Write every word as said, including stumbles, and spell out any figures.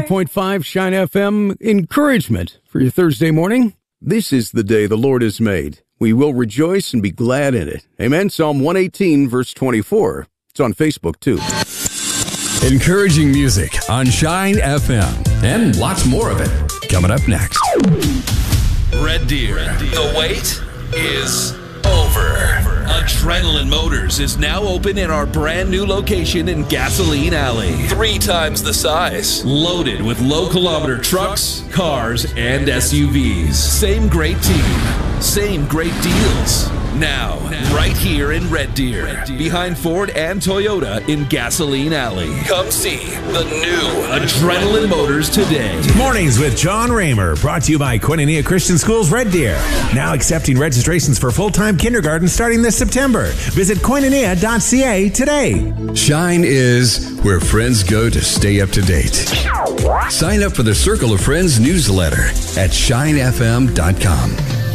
point five Shine F M, encouragement for your Thursday morning. This is the day the Lord has made. We will rejoice and be glad in it. Amen. Psalm one eighteen, verse twenty-four. It's on Facebook, too. Encouraging music on Shine F M. And lots more of it coming up next. Red Deer, the wait is over. Adrenaline Motors is now open in our brand new location in Gasoline Alley. Three times the size. Loaded with low kilometer trucks, cars, and S U Vs. Same great team. Same great deals. Now, right here in Red Deer, behind Ford and Toyota in Gasoline Alley. Come see the new Adrenaline Motors today. Mornings with John Raymer, brought to you by Koinonia Christian Schools Red Deer. Now accepting registrations for full-time kindergarten starting this September. Visit koinonia dot c a today. Shine is where friends go to stay up to date. Sign up for the Circle of Friends newsletter at shine f m dot com.